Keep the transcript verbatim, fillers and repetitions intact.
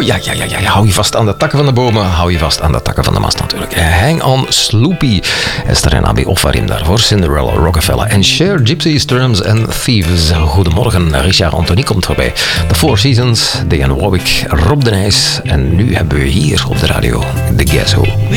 Ja, ja, ja, ja, hou je vast aan de takken van de bomen, hou je vast aan de takken van de mast natuurlijk. Hang on Sloopy, Esther en Abi Offarim daarvoor, Cinderella, Rockefeller en Cher, Gypsies, Drums en Thieves. Goedemorgen, Richard Anthony komt voorbij. The Four Seasons, Diane Warwick, Rob de Nijs en nu hebben we hier op de radio de Guess Who.